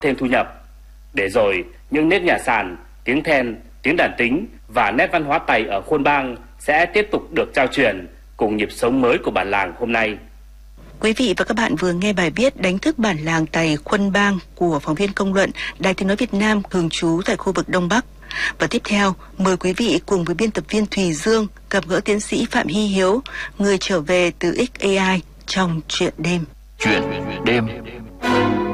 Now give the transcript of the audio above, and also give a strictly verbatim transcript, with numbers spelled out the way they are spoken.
thêm thu nhập. Để rồi những nếp nhà sàn, tiếng then, tiếng đàn tính và nét văn hóa Tày ở Khuôn Bang sẽ tiếp tục được trao truyền cùng nhịp sống mới của bản làng hôm nay. Quý vị và các bạn vừa nghe bài viết Đánh thức bản làng Tày Khuôn Bang của phóng viên Công luận, Đài Tiếng nói Việt Nam thường trú tại khu vực Đông Bắc. Và tiếp theo, mời quý vị cùng với biên tập viên Thùy Dương gặp gỡ tiến sĩ Phạm Hy Hiếu, người trở về từ ích a i trong Chuyện đêm. Chuyện đêm.